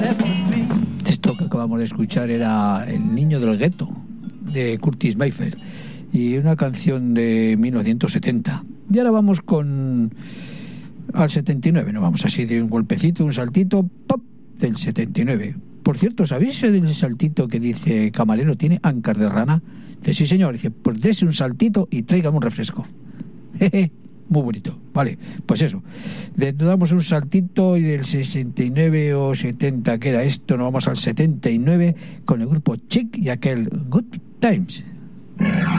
Esto que acabamos de escuchar era El niño del gueto, de Curtis Mayfield, y una canción de 1970. Y ahora vamos al 79, no vamos así de un golpecito, un saltito, ¡pop!, del 79. Por cierto, ¿sabéis del saltito que dice camarero tiene áncar de rana? Dice, sí señor, dice, pues dese un saltito y tráigame un refresco. Muy bonito, vale, pues eso, damos un saltito y del 69 o 70 que era esto, nos vamos al 79 con el grupo Chic y aquel Good Times.